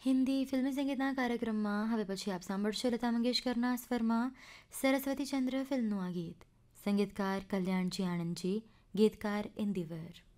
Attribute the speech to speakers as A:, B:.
A: હિન્દી ફિલ્મી સંગીતના કાર્યક્રમમાં હવે પછી આપ સાંભળશો લતા મંગેશકરના સ્વરમાં સરસ્વતી ચંદ્ર ફિલ્મનું આ ગીત. સંગીતકાર કલ્યાણજી આનંદજી, ગીતકાર ઇન્દિવર.